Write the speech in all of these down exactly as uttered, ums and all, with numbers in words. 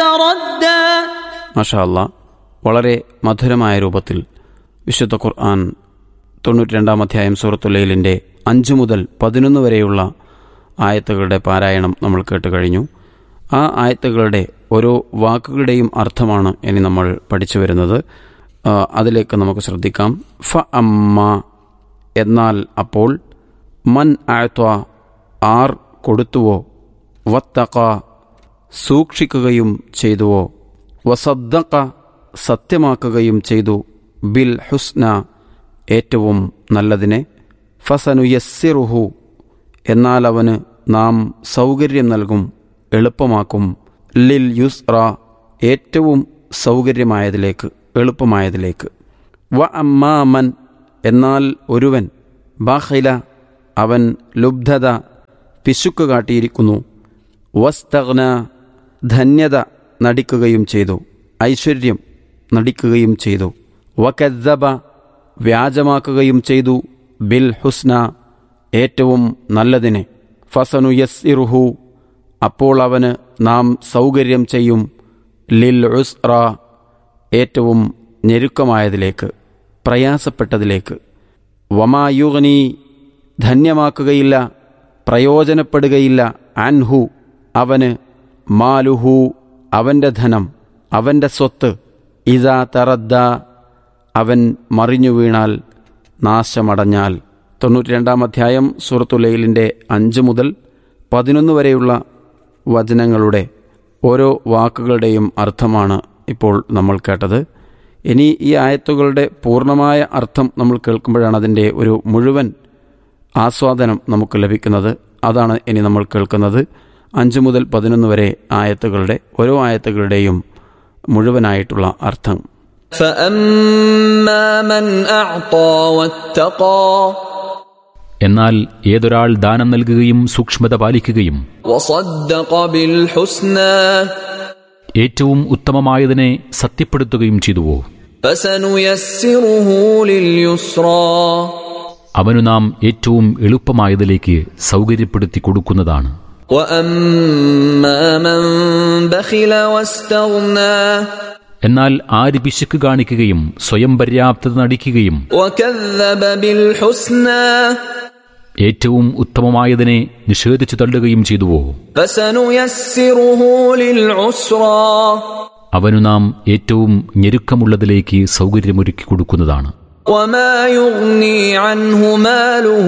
يتردى. മാഷാ അല്ലാ, വളരെ മധുരമായ രൂപത്തിൽ വിശുദ്ധ ഖുർആൻ തൊണ്ണൂറ്റി രണ്ടാം അധ്യായം സൂറത്തുൽ ലൈലിൻ്റെ അഞ്ച് മുതൽ പതിനൊന്ന് വരെയുള്ള ആയത്തുകളുടെ പാരായണം നമ്മൾ കേട്ട് കഴിഞ്ഞു. ആ ആയത്തുകളുടെ ഓരോ വാക്കുകളുടെയും അർത്ഥമാണ് ഇനി നമ്മൾ പഠിച്ചു വരുന്നത്. അതിലേക്ക് നമുക്ക് ശ്രദ്ധിക്കാം. ഫ അമ്മ എന്നാൽ അപ്പോൾ, മൻ അഅ്ത ആർ കൊടുത്തുവോ, വത്തഖ സൂക്ഷിക്കുകയും ചെയ്തുവോ, വസദ്ദഖ സത്യമാക്കുകയും ചെയ്തു, ബിൽ ഹുസ്ന ഏറ്റവും നല്ലതിനെ, ഫസനുയസ്സിറുഹു എന്നാൽ അവന് നാം സൗകര്യം നൽകും, എളുപ്പമാക്കും, ലിൽ യുസ്റ ഏറ്റവും സൗകര്യമായതിലേക്ക്, എളുപ്പമായതിലേക്ക്. വ അമ്മാമൻ എന്നാൽ ഒരുവൻ, ബഖില അവൻ ലുബ്ധത പിശുക്ക് കാട്ടിയിരിക്കുന്നു, വസ്തഗ്ന ധന്യത നടിക്കുകയും ചെയ്തു, ഐശ്വര്യം നടിക്കുകയും ചെയ്തു, വകദ്ദബ വ്യാജമാക്കുകയും ചെയ്തു, ബിൽ ഹുസ്ന ഏറ്റവും നല്ലതിനെ, ഫസനുയസ്സിറുഹു അപ്പോൾ അവന് നാം സൗകര്യം ചെയ്യും, ലിൽ ഉസ്റ ഏറ്റവും ഞെരുക്കമായതിലേക്ക്, പ്രയാസപ്പെട്ടതിലേക്ക്. വമാ യുഗ്നി ധന്യമാക്കുകയില്ല, പ്രയോജനപ്പെടുകയില്ല, അൻഹു അവന്, മാലുഹു അവൻ്റെ ധനം, അവൻ്റെ സ്വത്ത്, ഇദാ തറദ്ദ അവൻ മറിഞ്ഞു വീണാൽ, നാശമടഞ്ഞാൽ. തൊണ്ണൂറ്റി രണ്ടാം അധ്യായം സൂറത്തുൽ ലൈലിൻ്റെ അഞ്ച് മുതൽ പതിനൊന്ന് വരെയുള്ള വചനങ്ങളുടെ ഓരോ വാക്കുകളുടെയും അർത്ഥമാണ് ഇപ്പോൾ നമ്മൾ കേട്ടത്. ഇനി ഈ ആയത്തുകളുടെ പൂർണ്ണമായ അർത്ഥം നമ്മൾ കേൾക്കുമ്പോഴാണ് അതിൻ്റെ ഒരു മുഴുവൻ ആസ്വാദനം നമുക്ക് ലഭിക്കുന്നത്. അതാണ് ഇനി നമ്മൾ കേൾക്കുന്നത്. അഞ്ച് മുതൽ പതിനൊന്ന് വരെ ആയത്തുകളുടെ ഓരോ ആയത്തുകളുടെയും മുഴുവനായിട്ടുള്ള അർത്ഥം. فأما من أعطى واتقى എന്നാൽ ഏതൊരാൾ ദാനം നൽകുകയും സൂക്ഷ്മത പാലിക്കുകയും وصدق بالحسنى ഏറ്റവും ഉത്തമമായതിനെ സത്യപ്പെടുത്തുകയും ചെയ്തുവോ, فسنيسره لليسرى അവനു നാം ഏറ്റവും എളുപ്പമായതിലേക്ക് സൗകര്യപ്പെടുത്തി കൊടുക്കുന്നതാണ്. وأما من بخل واستغنى എന്നാൽ ആര് പിശുക്ക് കാണിക്കുകയും സ്വയം പര്യാപ്തത നടിക്കുകയും وكذب بالحسنى ഏറ്റവും ഉത്തമമായതിനെ നിഷേധിച്ചു തള്ളുകയും ചെയ്തുവോ, فسنيسره للعسرى അവനു നാം ഏറ്റവും ഞെരുക്കമുള്ളതിലേക്ക് സൗകര്യമൊരുക്കി കൊടുക്കുന്നതാണ്. وما يغني عنه ماله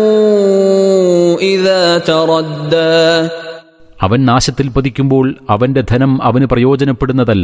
إذا تردى അവൻ നാശത്തിൽ പതിക്കുമ്പോൾ അവന്റെ ധനം അവന് പ്രയോജനപ്പെടുന്നതല്ല.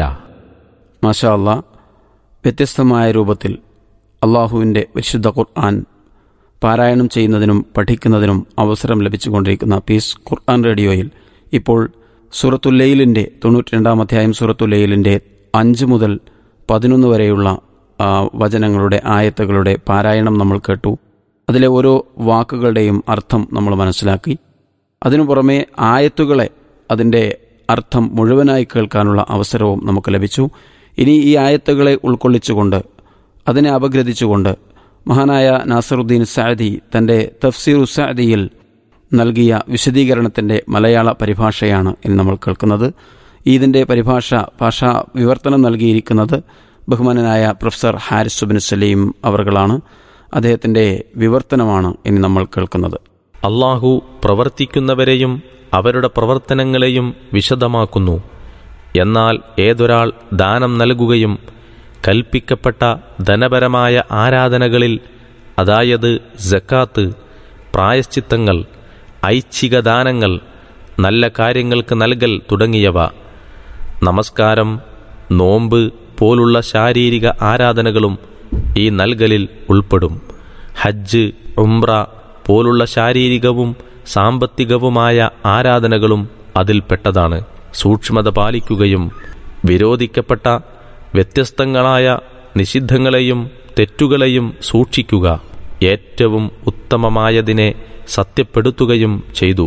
മാഷാ അല്ലാ, വ്യത്യസ്തമായ രൂപത്തിൽ അള്ളാഹുവിൻ്റെ വിശുദ്ധ ഖുർആൻ പാരായണം ചെയ്യുന്നതിനും പഠിക്കുന്നതിനും അവസരം ലഭിച്ചുകൊണ്ടിരിക്കുന്ന പീസ് ഖുർആൻ റേഡിയോയിൽ ഇപ്പോൾ സൂറത്തുൽ ലൈലിൻ്റെ തൊണ്ണൂറ്റി രണ്ടാം അധ്യായം സൂറത്തുൽ ലൈലിൻ്റെ അഞ്ച് മുതൽ പതിനൊന്ന് വരെയുള്ള വചനങ്ങളുടെ ആയത്തുകളുടെ പാരായണം നമ്മൾ കേട്ടു. അതിലെ ഓരോ വാക്കുകളുടെയും അർത്ഥം നമ്മൾ മനസ്സിലാക്കി. അതിനു പുറമെ ആയത്തുകളെ, അതിൻ്റെ അർത്ഥം മുഴുവനായി കേൾക്കാനുള്ള അവസരവും നമുക്ക് ലഭിച്ചു. ഇനി ഈ ആയത്തുകളെ ഉൾക്കൊള്ളിച്ചുകൊണ്ട്, അതിനെ അപഗ്രഥിച്ചുകൊണ്ട് മഹാനായ നാസിറുദ്ദീൻ സഅദി തൻ്റെ തഫ്സീറു സഅദിയിൽ നൽകിയ വിശദീകരണത്തിൻ്റെ മലയാള പരിഭാഷയാണ് ഇനി നമ്മൾ കേൾക്കുന്നത്. ഇതിൻ്റെ പരിഭാഷ, ഭാഷാ വിവർത്തനം നൽകിയിരിക്കുന്നത് ബഹുമാനനായ പ്രൊഫസർ ഹാരിസ് ബിൻ സലീം അവർകളാണ്. അദ്ദേഹത്തിൻ്റെ വിവർത്തനമാണ് ഇനി നമ്മൾ കേൾക്കുന്നത്. അല്ലാഹു പ്രവർത്തിക്കുന്നവരെയും അവരുടെ പ്രവർത്തനങ്ങളെയും വിശദമാക്കുന്നു. എന്നാൽ ഏതൊരാൾ ദാനം നൽകുകയും കൽപ്പിക്കപ്പെട്ട ധനപരമായ ആരാധനകളിൽ, അതായത് സക്കാത്ത്, പ്രായശ്ചിത്തങ്ങൾ, ഐച്ഛിക ദാനങ്ങൾ, നല്ല കാര്യങ്ങൾക്ക് നൽകൽ തുടങ്ങിയവ, നമസ്കാരം, നോമ്പ് പോലുള്ള ശാരീരിക ആരാധനകളും ഈ നൽകലിൽ ഉൾപ്പെടും. ഹജ്ജ്, ഉംറ പോലുള്ള ശാരീരികവും സാമ്പത്തികവുമായ ആരാധനകളും അതിൽപ്പെട്ടതാണ്. സൂക്ഷ്മത പാലിക്കുകയും വിരോധിക്കപ്പെട്ട വ്യത്യസ്തങ്ങളായ നിഷിദ്ധങ്ങളെയും തെറ്റുകളെയും സൂക്ഷിക്കുക, ഏറ്റവും ഉത്തമമായതിനെ സത്യപ്പെടുത്തുകയും ചെയ്തു.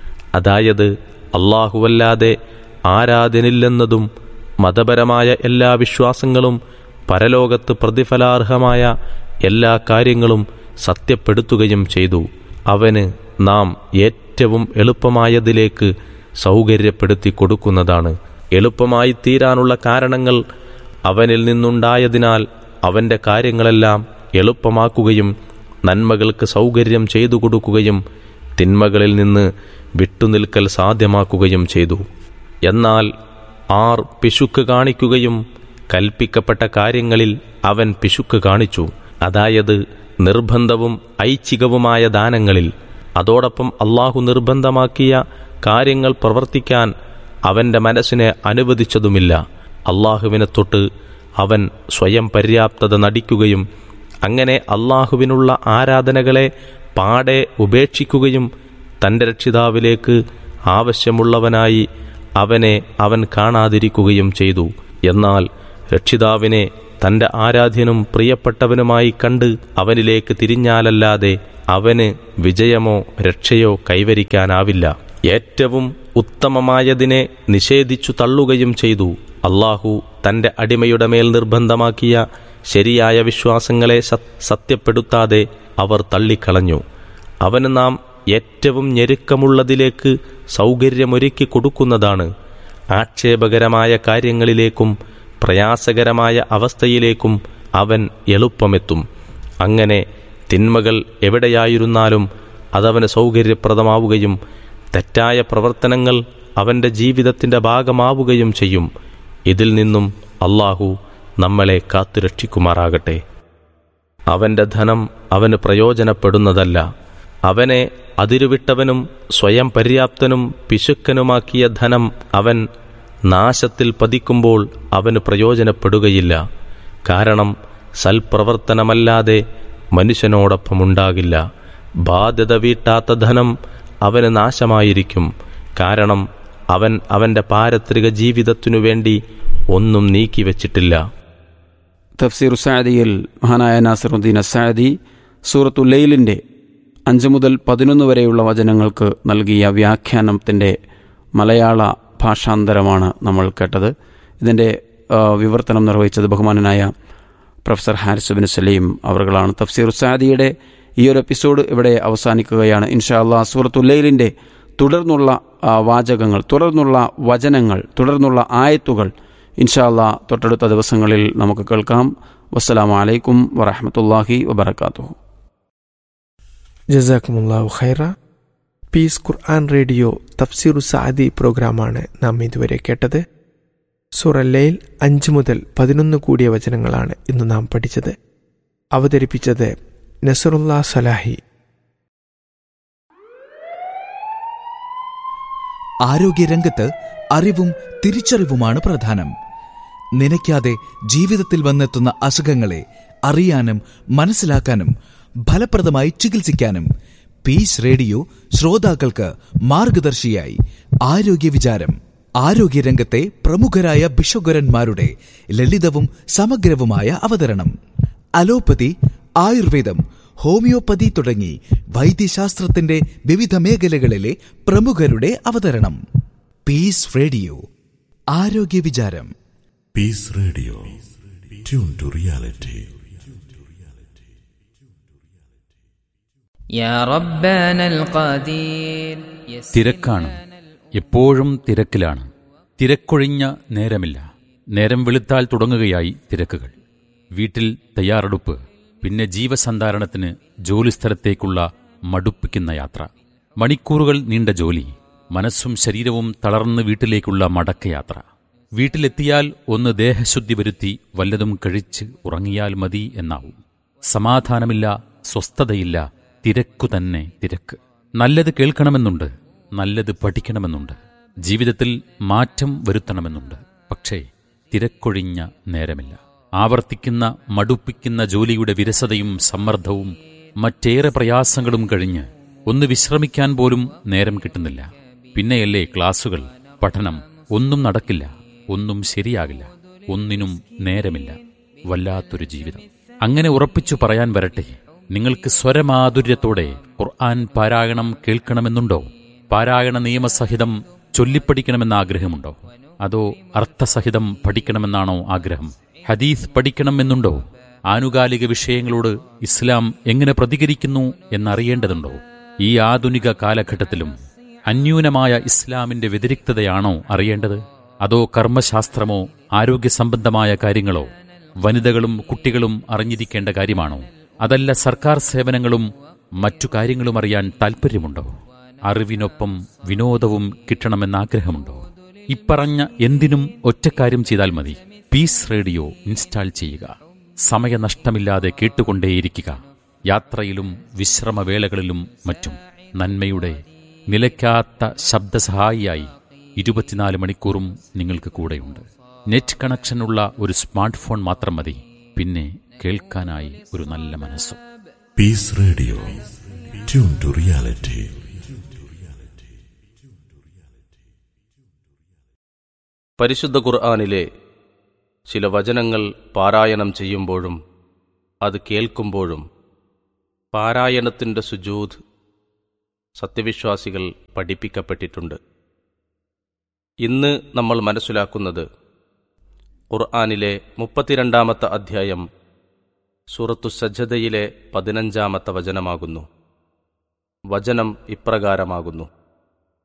അതായത് അല്ലാഹുവല്ലാതെ ആരാധനില്ലെന്നതും മതപരമായ എല്ലാ വിശ്വാസങ്ങളും പരലോകത്ത് പ്രതിഫലാർഹമായ എല്ലാ കാര്യങ്ങളും സത്യപ്പെടുത്തുകയും ചെയ്തു. അവന് നാം ഏറ്റവും എളുപ്പമായതിലേക്ക് സൗകര്യപ്പെടുത്തി കൊടുക്കുന്നതാണ്. എളുപ്പമായി തീരാനുള്ള കാരണങ്ങൾ അവനിൽ നിന്നുണ്ടായതിനാൽ അവൻ്റെ കാര്യങ്ങളെല്ലാം എളുപ്പമാക്കുകയും നന്മകൾക്ക് സൗകര്യം ചെയ്തു കൊടുക്കുകയും തിന്മകളിൽ നിന്ന് വിട്ടുനിൽക്കൽ സാധ്യമാക്കുകയും ചെയ്തു. എന്നാൽ ആർ പിശുക്ക് കാണിക്കുകയും കൽപ്പിക്കപ്പെട്ട കാര്യങ്ങളിൽ അവൻ പിശുക്ക് കാണിച്ചു, അതായത് നിർബന്ധവും ഐച്ഛികവുമായ ദാനങ്ങളിൽ, അതോടൊപ്പം അള്ളാഹു നിർബന്ധമാക്കിയ കാര്യങ്ങൾ പ്രവർത്തിക്കാൻ അവൻ്റെ മനസ്സിനെ അനുവദിച്ചതുമില്ല. അള്ളാഹുവിനെ തൊട്ട് അവൻ സ്വയം പര്യാപ്തത നടിക്കുകയും അങ്ങനെ അള്ളാഹുവിനുള്ള ആരാധനകളെ പാടെ ഉപേക്ഷിക്കുകയും തൻ്റെ രക്ഷിതാവിലേക്ക് ആവശ്യമുള്ളവനായി അവനെ അവൻ കാണാതിരിക്കുകയും ചെയ്തു. എന്നാൽ രക്ഷിതാവിനെ തൻ്റെ ആരാധ്യനും പ്രിയപ്പെട്ടവനുമായി കണ്ട് അവനിലേക്ക് തിരിഞ്ഞാലല്ലാതെ അവന് വിജയമോ രക്ഷയോ കൈവരിക്കാനാവില്ല. ഏറ്റവും ഉത്തമമായതിനെ നിഷേധിച്ചു തള്ളുകയും ചെയ്തു. അള്ളാഹു തൻ്റെ അടിമയുടെ മേൽ നിർബന്ധമാക്കിയ ശരിയായ വിശ്വാസങ്ങളെ സത്യപ്പെടുത്താതെ അവർ തള്ളിക്കളഞ്ഞു. അവന് നാം ഏറ്റവും ഞെരുക്കമുള്ളതിലേക്ക് സൗകര്യമൊരുക്കി കൊടുക്കുന്നതാണ്. ആക്ഷേപകരമായ കാര്യങ്ങളിലേക്കും പ്രയാസകരമായ അവസ്ഥയിലേക്കും അവൻ എളുപ്പമെത്തും. അങ്ങനെ തിന്മകൾ എവിടെയായിരുന്നാലും അതവന് സൗകര്യപ്രദമാവുകയും തെറ്റായ പ്രവർത്തനങ്ങൾ അവൻ്റെ ജീവിതത്തിൻ്റെ ഭാഗമാവുകയും ചെയ്യും. ഇതിൽ നിന്നും അള്ളാഹു നമ്മളെ കാത്തുരക്ഷിക്കുമാറാകട്ടെ. അവൻ്റെ ധനം അവന് പ്രയോജനപ്പെടുന്നതല്ല. അവനെ അതിരുവിട്ടവനും സ്വയം പര്യാപ്തനും പിശുക്കനുമാക്കിയ ധനം അവൻ നാശത്തിൽ പതിക്കുമ്പോൾ അവന് പ്രയോജനപ്പെടുകയില്ല. കാരണം സൽപ്രവർത്തനമല്ലാതെ മനുഷ്യനോടൊപ്പമുണ്ടാകില്ല. ബാധ്യത വീട്ടാത്ത ധനം അവന് നാശമായിരിക്കും. കാരണം അവൻ അവൻ്റെ പാരത്രിക ജീവിതത്തിനു വേണ്ടി ഒന്നും നീക്കിവെച്ചിട്ടില്ല. തഫ്സീർ സഅദിയിൽ മഹാനായ നാസിറുദ്ദീൻ അസ്സഅദി സൂറത്തുൽ ലൈലിൻ്റെ അഞ്ച് മുതൽ പതിനൊന്ന് വരെയുള്ള വചനങ്ങൾക്ക് നൽകിയ വ്യാഖ്യാനത്തിൻ്റെ മലയാള ഭാഷാന്തരമാണ് നമ്മൾ കേട്ടത്. ഇതിൻ്റെ വിവർത്തനം നിർവഹിച്ചത് ബഹുമാനനായ പ്രൊഫസർ ഹാരിസ് ബിൻ സലീം അവറുകളാണ്. തഫ്സീർ സഅദിയുടെ ഈ ഒരു എപ്പിസോഡ് ഇവിടെ അവസാനിക്കുകയാണ്. ഇൻഷാ അല്ലാഹ് സൂറത്തുൽ ലൈലിൻ്റെ തുടർന്നുള്ള വാചകങ്ങൾ, തുടർന്നുള്ള വചനങ്ങൾ, തുടർന്നുള്ള ആയത്തുകൾ ഇൻഷാ അല്ലാഹ് തൊട്ടടുത്ത ദിവസങ്ങളിൽ നമുക്ക് കേൾക്കാം. വസ്സലാമു അലൈക്കും വറഹ്മത്തുള്ളാഹി വബറകാതുഹു. ജസാക്കുമുല്ലാഹു ഖൈറ. പീസ് ഖുർആൻ റേഡിയോ തഫ്സീറു സഅദി പ്രോഗ്രാമാണ് നാം ഇതുവരെ കേട്ടത്. സൂറ ലൈൽ അഞ്ച് മുതൽ പതിനൊന്ന് കൂടിയ വചനങ്ങളാണ് ഇന്ന് നാം പഠിച്ചത്. അവതരിപ്പിച്ചത് നസറുല്ലാ സലാഹി. ആരോഗ്യരംഗത്ത് അറിവും തിരിച്ചറിവുമാണ് പ്രധാനം. നനയ്ക്കാതെ ജീവിതത്തിൽ വന്നെത്തുന്ന അസുഖങ്ങളെ അറിയാനും മനസ്സിലാക്കാനും ഫലപ്രദമായി ചികിത്സിക്കാനും പീസ് റേഡിയോ ശ്രോതാക്കൾക്ക് മാർഗദർശിയായി ആരോഗ്യ വിചാരം. ആരോഗ്യരംഗത്തെ പ്രമുഖരായ ഭിഷഗ്വരന്മാരുടെ ലളിതവും സമഗ്രവുമായ അവതരണം. അലോപ്പതി, ആയുർവേദം, ഹോമിയോപ്പതി തുടങ്ങി വൈദ്യശാസ്ത്രത്തിന്റെ വിവിധ മേഖലകളിലെ പ്രമുഖരുടെ അവതരണം. പീസ് റേഡിയോ ആരോഗ്യ വിചാരം. Piece radio tune to reality. തിരക്കാണ്, എപ്പോഴും തിരക്കിലാണ്. തിരക്കൊഴിഞ്ഞ നേരമില്ല. നേരം വെളുത്താൽ തുടങ്ങുകയായി തിരക്കുകൾ. വീട്ടിൽ തയ്യാറെടുപ്പ്, പിന്നെ ജീവസന്ധാരണത്തിന് ജോലിസ്ഥലത്തേക്കുള്ള മടുപ്പിക്കുന്ന യാത്ര, മണിക്കൂറുകൾ നീണ്ട ജോലി, മനസ്സും ശരീരവും തളർന്ന് വീട്ടിലേക്കുള്ള മടക്കയാത്ര. വീട്ടിലെത്തിയാൽ ഒന്ന് ദേഹശുദ്ധി വരുത്തി വല്ലതും കഴിച്ച് ഉറങ്ങിയാൽ മതി എന്നാവും. സമാധാനമില്ല, സ്വസ്ഥതയില്ല, തിരക്കു തന്നെ തിരക്ക്. നല്ലത് കേൾക്കണമെന്നുണ്ട്, നല്ലത് പഠിക്കണമെന്നുണ്ട്, ജീവിതത്തിൽ മാറ്റം വരുത്തണമെന്നുണ്ട്. പക്ഷേ തിരക്കൊഴിഞ്ഞ നേരമില്ല. ആവർത്തിക്കുന്ന മടുപ്പിക്കുന്ന ജോലിയുടെ വിരസതയും സമ്മർദ്ദവും മറ്റേറെ പ്രയാസങ്ങളും കഴിഞ്ഞ് ഒന്ന് വിശ്രമിക്കാൻ പോലും നേരം കിട്ടുന്നില്ല. പിന്നെയല്ലേ ക്ലാസുകൾ, പഠനം. ഒന്നും നടക്കില്ല, ഒന്നും ശരിയാകില്ല, ഒന്നിനും നേരമില്ല. വല്ലാത്തൊരു ജീവിതം. അങ്ങനെ ഉറപ്പിച്ചു പറയാൻ വരട്ടെ, നിങ്ങൾക്ക് സ്വരമാധുര്യത്തോടെ ഖുർആൻ പാരായണം കേൾക്കണമെന്നുണ്ടോ? പാരായണ നിയമസഹിതം ചൊല്ലിപ്പഠിക്കണമെന്ന ആഗ്രഹമുണ്ടോ? അതോ അർത്ഥസഹിതം പഠിക്കണമെന്നാണോ ആഗ്രഹം? ഹദീസ് പഠിക്കണമെന്നുണ്ടോ? ആനുകാലിക വിഷയങ്ങളോട് ഇസ്ലാം എങ്ങനെ പ്രതികരിക്കുന്നു എന്നറിയേണ്ടതുണ്ടോ? ഈ ആധുനിക കാലഘട്ടത്തിലും അന്യൂനമായ ഇസ്ലാമിന്റെ വ്യതിരിക്തതയാണോ അറിയേണ്ടത്? അതോ കർമ്മശാസ്ത്രമോ ആരോഗ്യ സംബന്ധമായ കാര്യങ്ങളോ വനിതകളും കുട്ടികളും അറിഞ്ഞിരിക്കേണ്ട കാര്യമാണോ? അതല്ല സർക്കാർ സേവനങ്ങളും മറ്റു കാര്യങ്ങളും അറിയാൻ താൽപ്പര്യമുണ്ടോ? അറിവിനൊപ്പം വിനോദവും കിട്ടണമെന്നാഗ്രഹമുണ്ടോ? ഇപ്പറഞ്ഞ എന്തിനും ഒറ്റക്കാര്യം ചെയ്താൽ മതി. പീസ് റേഡിയോ ഇൻസ്റ്റാൾ ചെയ്യുക. സമയനഷ്ടമില്ലാതെ കേട്ടുകൊണ്ടേയിരിക്കുക. യാത്രയിലും വിശ്രമവേളകളിലും മറ്റും നന്മയുടെ നിലയ്ക്കാത്ത ശബ്ദസഹായിയായി ഇരുപത്തിനാല് മണിക്കൂറും നിങ്ങൾക്ക് കൂടെയുണ്ട്. നെറ്റ് കണക്ഷനുള്ള ഒരു സ്മാർട്ട് ഫോൺ മാത്രം മതി. പിന്നെ കേൾക്കാനായി ഒരു നല്ല മനസ്സും. Piece radio, tune to reality. പരിശുദ്ധ ഖുർആനിലെ ചില വചനങ്ങൾ പാരായണം ചെയ്യുമ്പോഴും അത് കേൾക്കുമ്പോഴും പാരായണത്തിൻ്റെ സുജൂദ് സത്യവിശ്വാസികൾ പഠിപ്പിക്കപ്പെട്ടിട്ടുണ്ട്. ഇന്ന് നമ്മൾ മനസ്സിലാക്കുന്നത് ഖുർആനിലെ മുപ്പത്തിരണ്ടാമത്തെ അധ്യായം സൂറത്തു സജ്ജദയിലെ പതിനഞ്ചാമത്തെ വചനമാകുന്നു. വചനം ഇപ്രകാരമാകുന്നു: